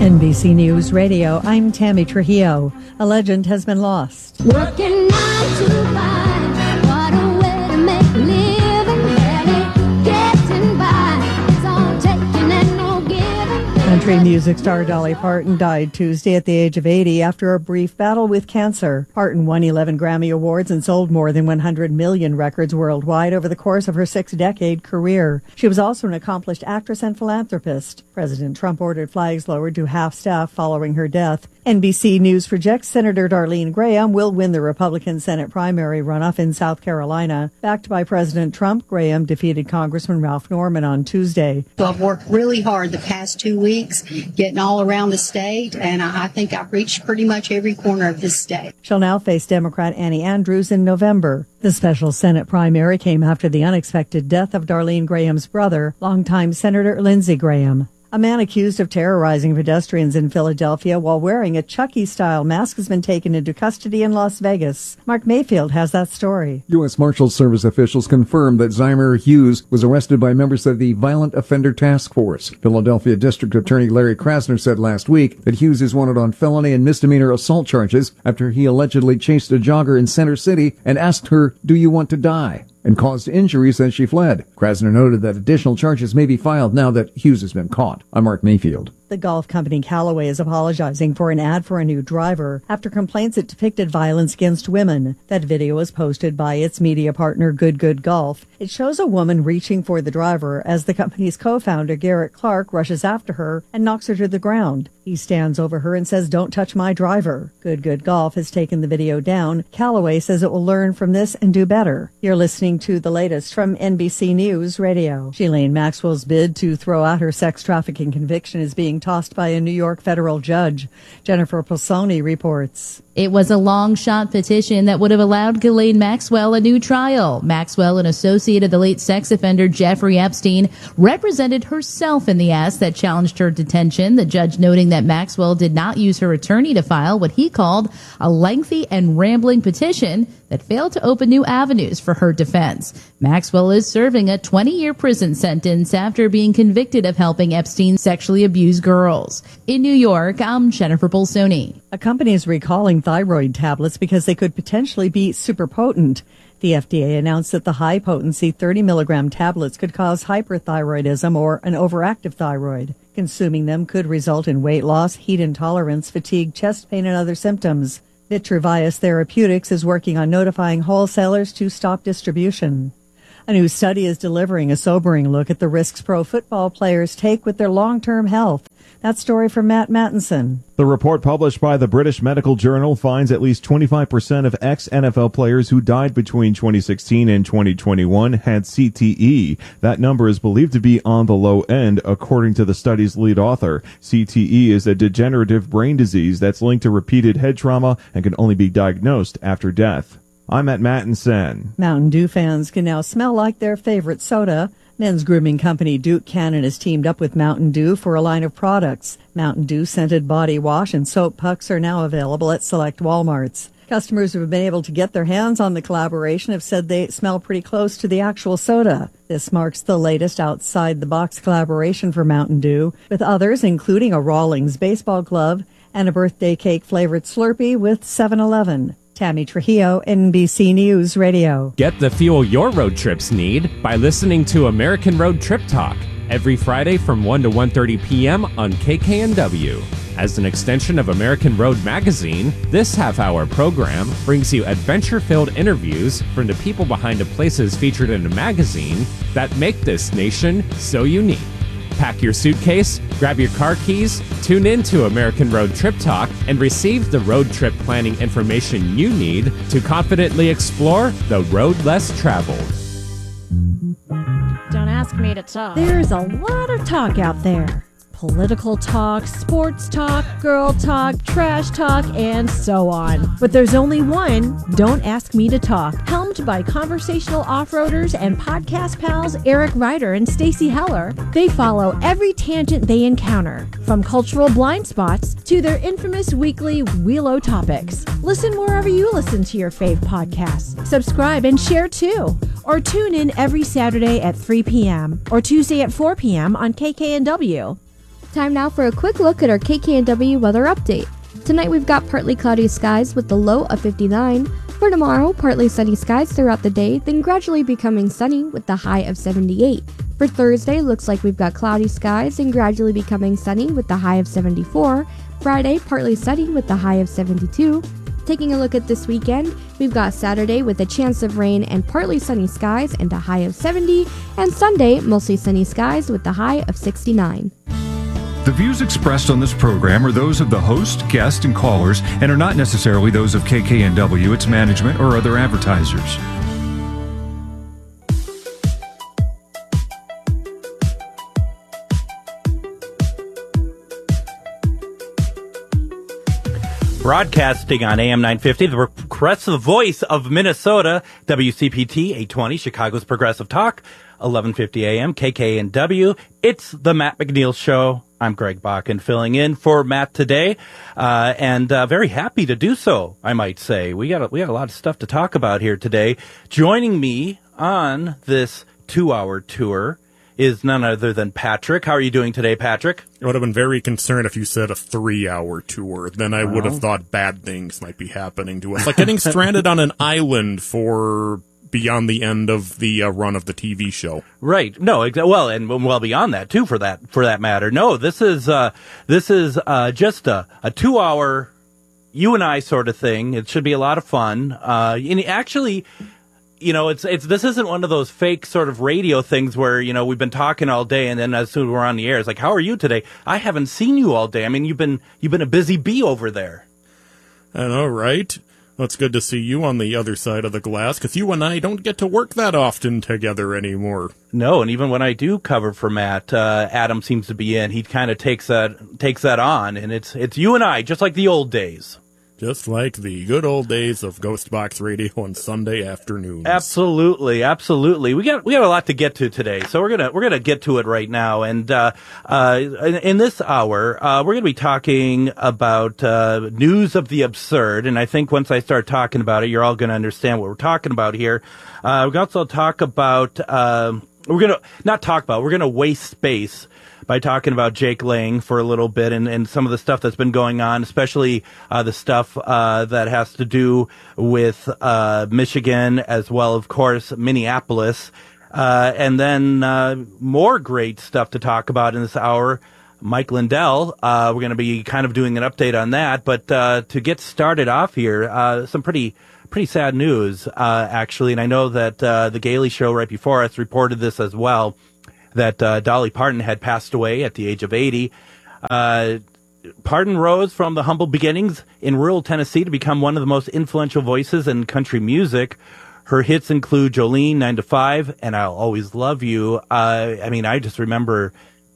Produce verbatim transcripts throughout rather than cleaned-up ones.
N B C News Radio, I'm Tammy Trujillo. A legend has been lost. Working nine to five, what a way to make a living, barely getting by, it's all taking and no giving. Country music star Dolly Parton died Tuesday at the age of eighty after a brief battle with cancer. Parton won eleven Grammy Awards and sold more than one hundred million records worldwide over the course of her six-decade career. She was also an accomplished actress and philanthropist. President Trump ordered flags lowered to half-staff following her death. N B C News projects Senator Darlene Graham will win the Republican Senate primary runoff in South Carolina. Backed by President Trump, Graham defeated Congressman Ralph Norman on Tuesday. So I've worked really hard the past two weeks, getting all around the state, and I think I've reached pretty much every corner of this state. She'll now face Democrat Annie Andrews in November. The special Senate primary came after the unexpected death of Darlene Graham's brother, longtime Senator Lindsey Graham. A man accused of terrorizing pedestrians in Philadelphia while wearing a Chucky-style mask has been taken into custody in Las Vegas. Mark Mayfield has that story. U S Marshals Service officials confirmed that Zymer Hughes was arrested by members of the Violent Offender Task Force. Philadelphia District Attorney Larry Krasner said last week that Hughes is wanted on felony and misdemeanor assault charges after he allegedly chased a jogger in Center City and asked her, "Do you want to die?" and caused injuries as she fled. Krasner noted that additional charges may be filed now that Hughes has been caught. I'm Mark Mayfield. The golf company Callaway is apologizing for an ad for a new driver after complaints it depicted violence against women. That video was posted by its media partner Good Good Golf. It shows a woman reaching for the driver as the company's co-founder Garrett Clark rushes after her and knocks her to the ground. He stands over her and says, "Don't touch my driver." Good Good Golf has taken the video down. Callaway says it will learn from this and do better. You're listening to the latest from N B C News Radio. Ghislaine Maxwell's bid to throw out her sex trafficking conviction is being tossed by a New York federal judge. Jennifer Pulsoni reports. It was a long-shot petition that would have allowed Ghislaine Maxwell a new trial. Maxwell, an associate of the late sex offender Jeffrey Epstein, represented herself in the ask that challenged her detention, the judge noting that Maxwell did not use her attorney to file what he called a lengthy and rambling petition that failed to open new avenues for her defense. Maxwell is serving a twenty-year prison sentence after being convicted of helping Epstein sexually abuse girls. In New York, I'm Jennifer Pulsoni. A company is recalling thyroid tablets because they could potentially be super potent. The F D A announced that the high-potency thirty milligram tablets could cause hyperthyroidism or an overactive thyroid. Consuming them could result in weight loss, heat intolerance, fatigue, chest pain, and other symptoms. Vitruvius Therapeutics is working on notifying wholesalers to stop distribution. A new study is delivering a sobering look at the risks pro football players take with their long-term health. That story from Matt Mattinson. The report published by the British Medical Journal finds at least twenty-five percent of ex-N F L players who died between twenty sixteen and twenty twenty-one had C T E. That number is believed to be on the low end, according to the study's lead author. C T E is a degenerative brain disease that's linked to repeated head trauma and can only be diagnosed after death. I'm at Mattinson. Mountain Dew fans can now smell like their favorite soda. Men's grooming company Duke Cannon has teamed up with Mountain Dew for a line of products. Mountain Dew scented body wash and soap pucks are now available at select Walmarts. Customers who have been able to get their hands on the collaboration have said they smell pretty close to the actual soda. This marks the latest outside-the-box collaboration for Mountain Dew, with others including a Rawlings baseball glove and a birthday cake-flavored Slurpee with seven eleven. Tammy Trujillo, N B C News Radio. Get the fuel your road trips need by listening to American Road Trip Talk every Friday from one to one thirty p.m. on K K N W. As an extension of American Road Magazine, this half-hour program brings you adventure-filled interviews from the people behind the places featured in the magazine that make this nation so unique. Pack your suitcase, grab your car keys, tune in to American Road Trip Talk, and receive the road trip planning information you need to confidently explore the road less traveled. Don't ask me to talk. There's a lot of talk out there. Political talk, sports talk, girl talk, trash talk, and so on. But there's only one, Don't Ask Me to Talk, helmed by conversational off-roaders and podcast pals Eric Ryder and Stacy Heller. They follow every tangent they encounter, from cultural blind spots to their infamous weekly Wheelo topics. Listen wherever you listen to your fave podcasts. Subscribe and share too. Or tune in every Saturday at three p.m. or Tuesday at four p.m. on K K N W. Time now for a quick look at our K K N W weather update. Tonight we've got partly cloudy skies with the low of fifty-nine. For tomorrow, partly sunny skies throughout the day, then gradually becoming sunny with the high of seventy-eight. For Thursday, looks like we've got cloudy skies and gradually becoming sunny with the high of seventy-four. Friday, partly sunny with the high of seventy-two. Taking a look at this weekend, we've got Saturday with a chance of rain and partly sunny skies and a high of seventy, and Sunday, mostly sunny skies with the high of sixty-nine. The views expressed on this program are those of the host, guest, and callers, and are not necessarily those of K K N W, its management, or other advertisers. Broadcasting on A M nine fifty, the progressive voice of Minnesota, W C P T eight twenty, Chicago's Progressive Talk, eleven fifty A M, K K N W. It's the Matt McNeil Show. I'm Greg Bakken, filling in for Matt today, uh, and uh, very happy to do so, I might say. We got a, we got a lot of stuff to talk about here today. Joining me on this two-hour tour is none other than Patrick. How are you doing today, Patrick? I would have been very concerned if you said a three-hour tour. Then I would have thought bad things might be happening to us, like getting stranded on an island for beyond the end of the uh, run of the T V show. Right. No, exa- well, and well beyond that too, for that for that matter. No, this is uh, this is uh, just a, a two-hour you and I sort of thing. It should be a lot of fun. Uh, and actually, you know, it's it's this isn't one of those fake sort of radio things where, you know, we've been talking all day and then as soon as we're on the air, it's like, how are you today? I haven't seen you all day. I mean, you've been you've been a busy bee over there. I know, right? Well, it's good to see you on the other side of the glass, because you and I don't get to work that often together anymore. No, and even when I do cover for Matt, uh, Adam seems to be in. He kind of takes that takes that on, and it's it's you and I, just like the old days. Just like the good old days of Ghost Box Radio on Sunday afternoons. Absolutely, absolutely. We got we got a lot to get to today, so we're gonna we're gonna get to it right now. And uh, uh, in, in this hour, uh, we're gonna be talking about uh, news of the absurd. And I think once I start talking about it, you're all gonna understand what we're talking about here. Uh, we can also talk about uh, we're gonna not talk about we're gonna waste space by talking about Jake Lang for a little bit and, and some of the stuff that's been going on, especially uh, the stuff uh, that has to do with uh, Michigan, as well, of course, Minneapolis. Uh, and then uh, more great stuff to talk about in this hour. Mike Lindell, uh, we're going to be kind of doing an update on that. But uh, to get started off here, uh, some pretty pretty sad news, uh, actually. And I know that uh, the Gailey Show right before us reported this as well, that uh, Dolly Parton had passed away at the age of eighty. Uh, Parton rose from the humble beginnings in rural Tennessee to become one of the most influential voices in country music. Her hits include Jolene, nine to five, and I'll Always Love You. Uh, I mean, I just remember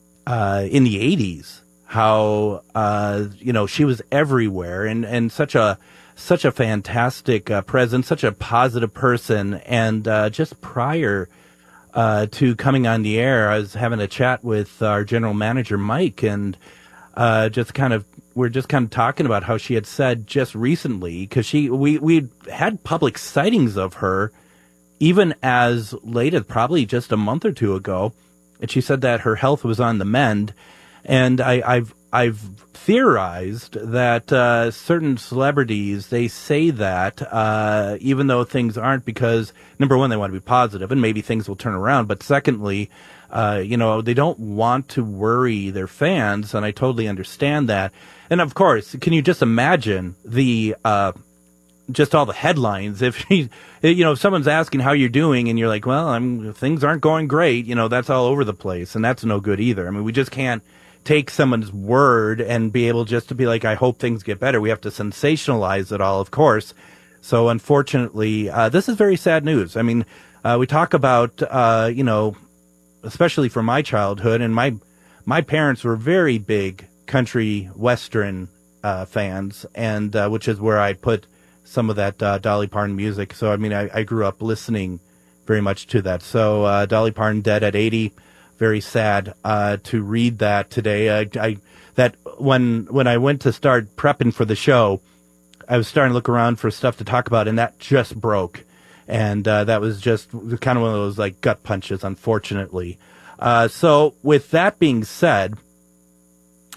uh, in the eighties how, uh, you know, she was everywhere and, and such a such a fantastic uh, presence, such a positive person. And uh, just prior Uh, to coming on the air, I was having a chat with our general manager, Mike, and uh, just kind of, we're just kind of talking about how she had said just recently, because she, we, we had public sightings of her even as late as probably just a month or two ago. And she said that her health was on the mend. And I, I've, I've theorized that uh, certain celebrities, they say that uh, even though things aren't, because number one, they want to be positive and maybe things will turn around. But secondly, uh, you know, they don't want to worry their fans. And I totally understand that. And of course, can you just imagine the, uh, just all the headlines? If, you know, if someone's asking how you're doing and you're like, well, I'm, things aren't going great, you know, that's all over the place. And that's no good either. I mean, we just can't take someone's word and be able just to be like, I hope things get better. We have to sensationalize it all, of course. So unfortunately, uh, this is very sad news. I mean, uh, we talk about, uh, you know, especially from my childhood, and my, my parents were very big country western, uh, fans, and, uh, which is where I put some of that, uh, Dolly Parton music. So, I mean, I, I grew up listening very much to that. So, uh, Dolly Parton dead at eighty. Very sad uh, to read that today. I, I that when when I went to start prepping for the show, I was starting to look around for stuff to talk about, and that just broke, and uh, that was just kind of one of those like gut punches, unfortunately. Uh, so with that being said,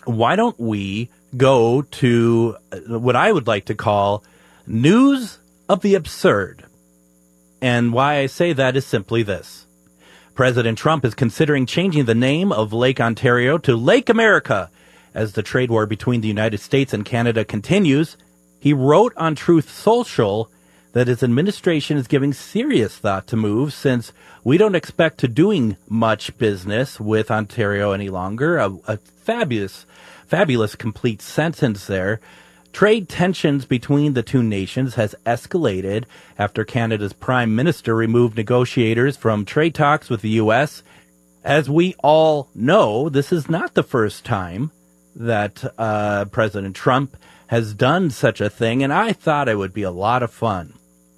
why don't we go to what I would like to call news of the absurd? And why I say that is simply this. President Trump is considering changing the name of Lake Ontario to Lake America as the trade war between the United States and Canada continues. He wrote on Truth Social that his administration is giving serious thought to move since we don't expect to doing much business with Ontario any longer. A, a fabulous, fabulous complete sentence there. Trade tensions between the two nations has escalated after Canada's Prime Minister removed negotiators from trade talks with the U S. As we all know, this is not the first time that uh, President Trump has done such a thing, and I thought it would be a lot of fun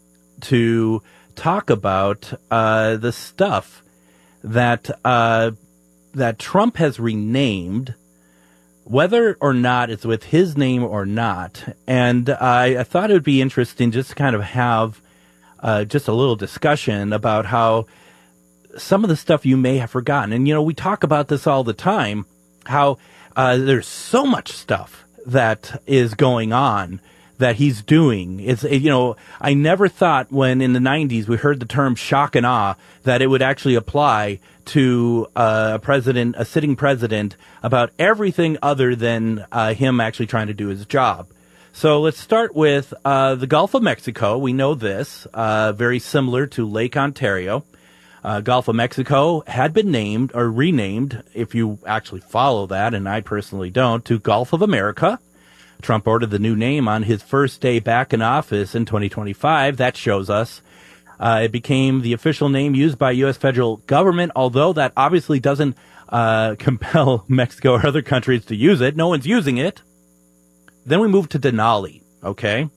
to talk about uh, the stuff that uh, that Trump has renamed, whether or not it's with his name or not. And I, I thought it would be interesting just to kind of have uh, just a little discussion about how some of the stuff you may have forgotten. And, you know, we talk about this all the time, how uh, there's so much stuff that is going on that he's doing. It's, you know, I never thought when in the nineties we heard the term shock and awe that it would actually apply to uh, a president, a sitting president, about everything other than uh, him actually trying to do his job. So let's start with uh, the Gulf of Mexico. We know this, uh, very similar to Lake Ontario. Uh, Gulf of Mexico had been named or renamed, if you actually follow that, and I personally don't, to Gulf of America. Trump ordered the new name on his first day back in office in twenty twenty-five. That shows us. Uh, it became the official name used by U S federal government, although that obviously doesn't uh, compel Mexico or other countries to use it. No one's using it. Then we moved to Denali, okay?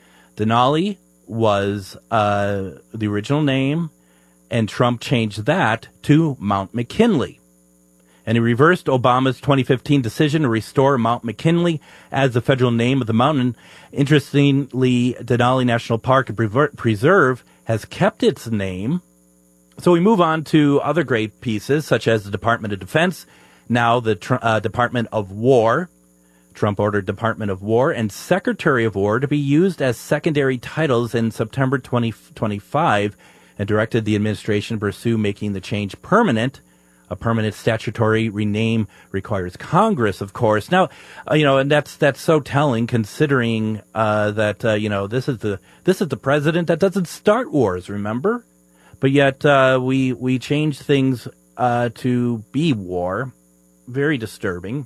Denali was uh, the original name, and Trump changed that to Mount McKinley. And he reversed Obama's twenty fifteen decision to restore Mount McKinley as the federal name of the mountain. Interestingly, Denali National Park and Preserve has kept its name. So we move on to other great pieces, such as the Department of Defense, now the uh, Department of War. Trump ordered Department of War and Secretary of War to be used as secondary titles in September twenty twenty-five and directed the administration to pursue making the change permanent. A permanent statutory rename requires Congress, of course. Now, uh, you know, and that's that's so telling, considering uh, that uh, you know this is the this is the president that doesn't start wars. Remember, but yet uh, we we change things uh, to be war. Very disturbing.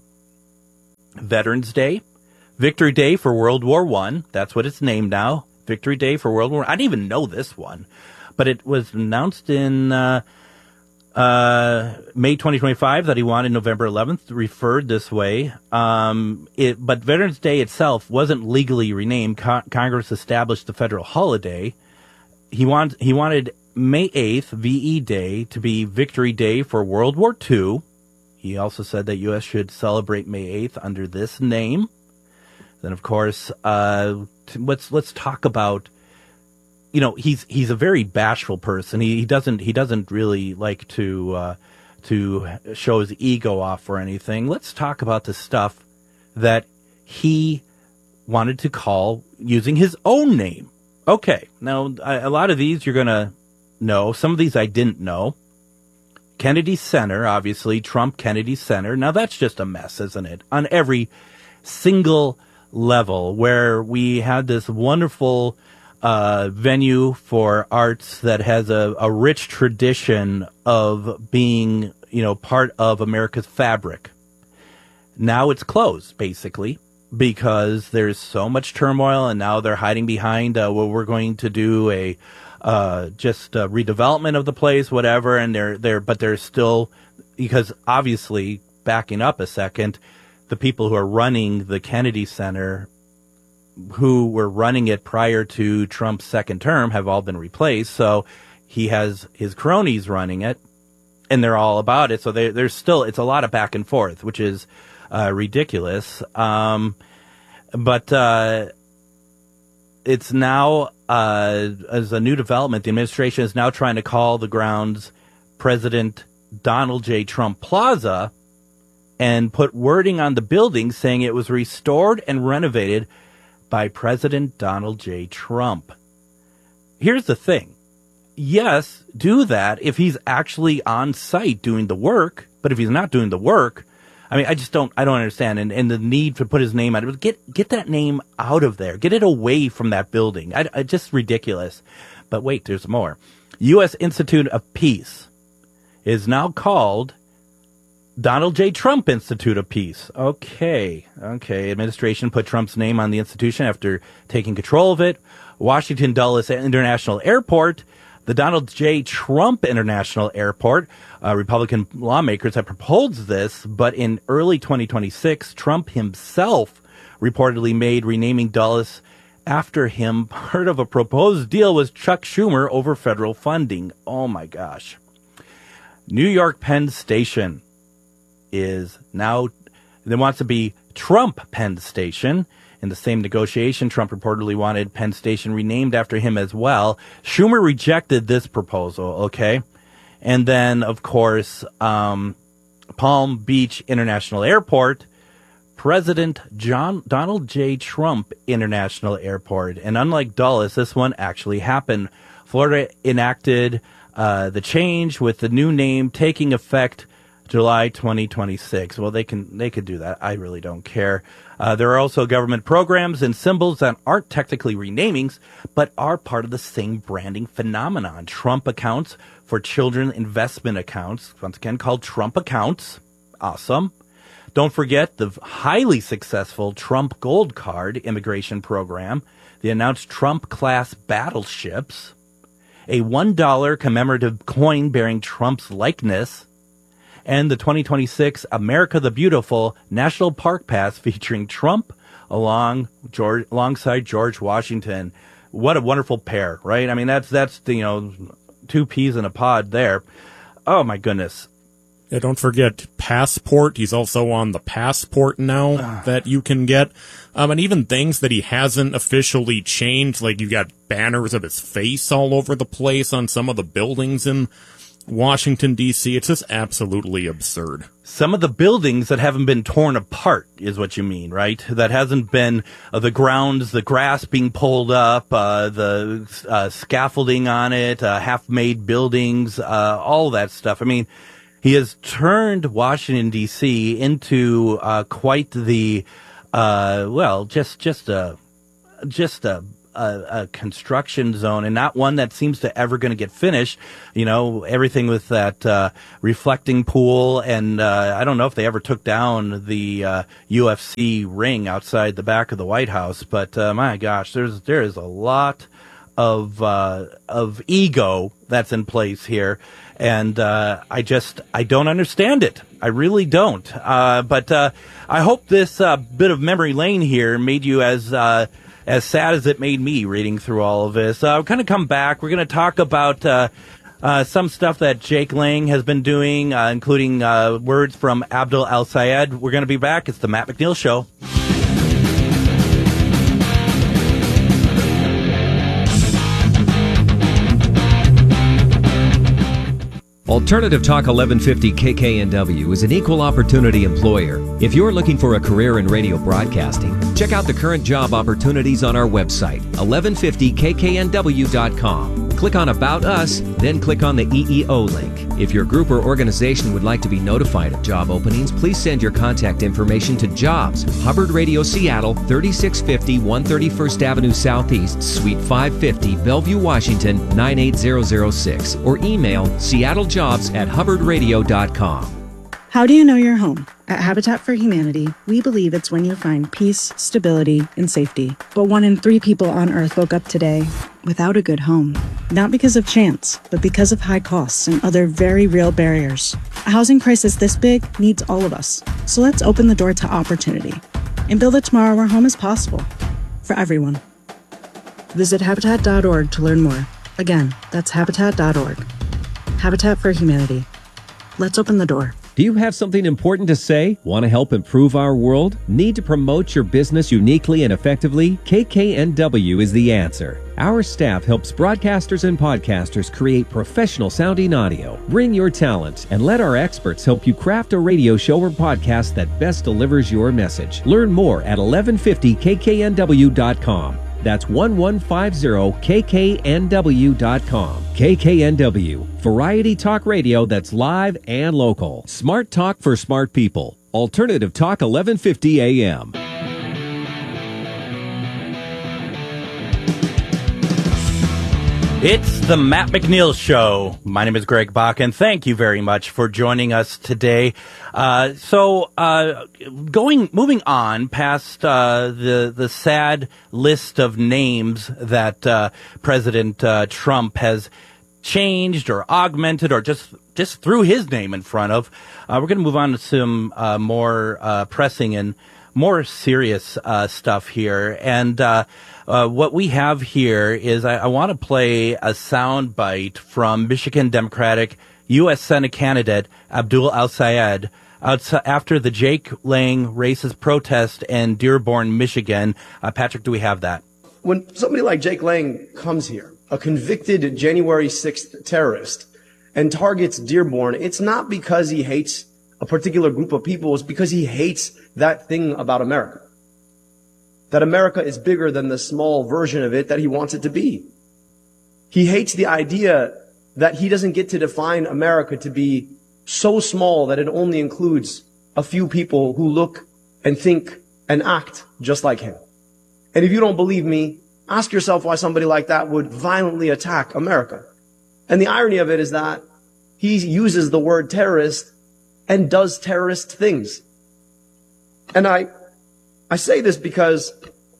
Veterans Day, Victory Day for World War One. That's what it's named now. Victory Day for World War. I didn't even know this one, but it was announced in. Uh, Uh, May twenty twenty-five that he wanted November eleventh, referred this way. Um, it, but Veterans Day itself wasn't legally renamed. Co- Congress established the federal holiday. He want, he wanted May eighth, V E Day, to be Victory Day for World War Two. He also said that U S should celebrate May eighth under this name. Then, of course, uh, t- let's, let's talk about You know, he's he's a very bashful person. He, he doesn't he doesn't really like to uh, to show his ego off or anything. Let's talk about the stuff that he wanted to call using his own name. Okay, now a, a lot of these you're gonna know. Some of these I didn't know. Kennedy Center, obviously Trump Kennedy Center. Now that's just a mess, isn't it? On every single level, where we had this wonderful. Uh, venue for arts that has a, a rich tradition of being, you know, part of America's fabric. Now it's closed, basically, because there's so much turmoil, and now they're hiding behind, uh, well, we're going to do a, uh, just a redevelopment of the place, whatever, and they're, they're, but they're still, because obviously, backing up a second, the people who are running the Kennedy Center, who were running it prior to Trump's second term, have all been replaced. So he has his cronies running it, and they're all about it. So they, there's still, it's a lot of back and forth, which is uh, ridiculous. Um, but uh, it's now, uh, as a new development, the administration is now trying to call the grounds President Donald J. Trump Plaza. and put wording on the building saying it was restored and renovated by President Donald J. Trump. Here's the thing. Yes, do that if he's actually on site doing the work, but if he's not doing the work, I mean, I just don't, I don't understand. And, and the need to put his name on it, get, get that name out of there. Get it away from that building. I, I just ridiculous. But wait, there's more. U S Institute of Peace is now called Donald J. Trump Institute of Peace. Okay. Okay. Administration put Trump's name on the institution after taking control of it. Washington Dulles International Airport, the Donald J. Trump International Airport. Uh, Republican lawmakers have proposed this, but in early twenty twenty-six, Trump himself reportedly made renaming Dulles after him part of a proposed deal with Chuck Schumer over federal funding. Oh my gosh. New York Penn Station is now, there wants to be Trump Penn Station. In the same negotiation, Trump reportedly wanted Penn Station renamed after him as well. Schumer rejected this proposal, okay? And then, of course, um, Palm Beach International Airport, President John Donald J. Trump International Airport. And unlike Dulles, this one actually happened. Florida enacted uh, the change with the new name taking effect July twenty twenty-six. Well, they can they could do that. I really don't care. Uh, there are also government programs and symbols that aren't technically renamings, but are part of the same branding phenomenon. Trump accounts for children investment accounts, once again called Trump accounts. Awesome. Don't forget the highly successful Trump Gold Card immigration program, the announced Trump-class battleships, a one dollar commemorative coin bearing Trump's likeness, and the twenty twenty-six America the Beautiful National Park Pass featuring Trump along George, alongside George Washington. What a wonderful pair, right? I mean, that's, that's the, you know, two peas in a pod there. Oh, my goodness. Yeah, don't forget Passport. He's also on the Passport now that you can get. Um, and even things that he hasn't officially changed, like you got banners of his face all over the place on some of the buildings in Washington, D C. It's just absolutely absurd. Some of the buildings that haven't been torn apart is what you mean, right? That hasn't been uh, the grounds, the grass being pulled up, uh, the uh, scaffolding on it, uh, half-made buildings, uh, all that stuff. I mean, he has turned Washington, D C into uh, quite the, uh, well, just just a, just a, a, a construction zone, and not one that seems to ever going to get finished. You know, everything with that uh, reflecting pool, and uh, I don't know if they ever took down the uh, U F C ring outside the back of the White House, but uh, my gosh, there's there is a lot of uh, of ego that's in place here. And uh, I just, I don't understand it. I really don't. Uh, but uh, I hope this uh, bit of memory lane here made you as uh, as sad as it made me reading through all of this. Uh, we're going to come back. We're going to talk about uh, uh, some stuff that Jake Lang has been doing, uh, including uh, words from Abdul El-Sayed. We're going to be back. It's the Matt McNeil Show. Alternative Talk eleven fifty K K N W is an equal opportunity employer. If you're looking for a career in radio broadcasting, check out the current job opportunities on our website, eleven fifty K K N W dot com. Click on About Us, then click on the E E O link. If your group or organization would like to be notified of job openings, please send your contact information to Jobs, Hubbard Radio Seattle, thirty-six fifty one thirty-first Avenue Southeast, Suite five fifty, Bellevue, Washington, nine eight zero zero six, or email seattlejobs at hubbard radio dot com. How do you know you're home? At Habitat for Humanity, we believe it's when you find peace, stability, and safety. But one in three people on Earth woke up today without a good home. Not because of chance, but because of high costs and other very real barriers. A housing crisis this big needs all of us. So let's open the door to opportunity and build a tomorrow where home is possible for everyone. Visit habitat dot org to learn more. Again, that's habitat dot org. Habitat for Humanity. Let's open the door. Do you have something important to say? Want to help improve our world? Need to promote your business uniquely and effectively? K K N W is the answer. Our staff helps broadcasters and podcasters create professional sounding audio. Bring your talent and let our experts help you craft a radio show or podcast that best delivers your message. Learn more at eleven fifty K K N W dot com. That's eleven fifty K K N W dot com. K K N W, variety talk radio that's live and local. Smart talk for smart people. Alternative Talk eleven fifty A M. It's the Matt McNeil Show. My name is Greg Bach, and thank you very much for joining us today. Uh, so, uh, going, moving on past uh, the the sad list of names that uh, President uh, Trump has changed or augmented or just just threw his name in front of, uh, we're going to move on to some uh, more uh, pressing and more serious uh, stuff here. And uh, uh, what we have here is I, I want to play a sound bite from Michigan Democratic U S Senate candidate Abdul Al-Sayed after the Jake Lang racist protest in Dearborn, Michigan. Uh, Patrick, do we have that? When somebody like Jake Lang comes here, a convicted January sixth terrorist, and targets Dearborn, it's not because he hates a particular group of people, it's because he hates that thing about America. That America is bigger than the small version of it that he wants it to be. He hates the idea that he doesn't get to define America to be so small that it only includes a few people who look and think and act just like him. And if you don't believe me, ask yourself why somebody like that would violently attack America. And the irony of it is that he uses the word terrorist and does terrorist things. And I, I say this because,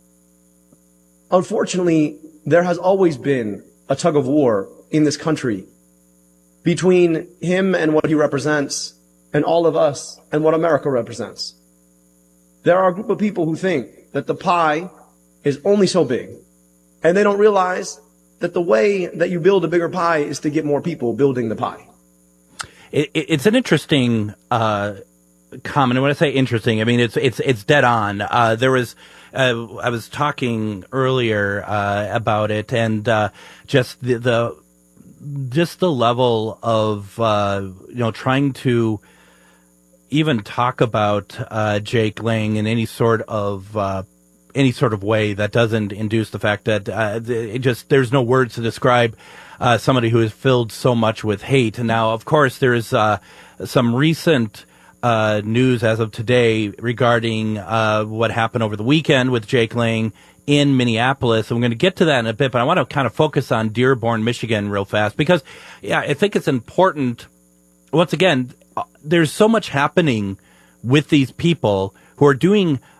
unfortunately, there has always been a tug of war in this country between him and what he represents and all of us and what America represents. There are a group of people who think that the pie is only so big, and they don't realize that the way that you build a bigger pie is to get more people building the pie. It, it, it's an interesting uh, comment. And when I say interesting, I mean it's it's it's dead on. Uh, there was uh, I was talking earlier uh, about it, and uh, just the, the just the level of uh, you know trying to even talk about uh, Jake Lang in any sort of uh, any sort of way that doesn't induce the fact that uh, it just there's no words to describe uh, somebody who is filled so much with hate. And now, of course, there is uh, some recent uh, news as of today regarding uh, what happened over the weekend with Jake Lang in Minneapolis. And we're going to get to that in a bit, but I want to kind of focus on Dearborn, Michigan real fast because, yeah, I think it's important. Once again, there's so much happening with these people who are doing